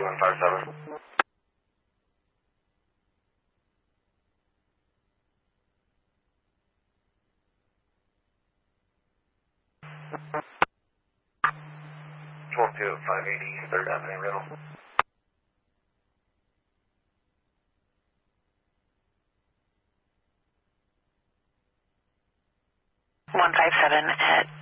157. 12-2 at 580 3rd Avenue, Riddle. 157 at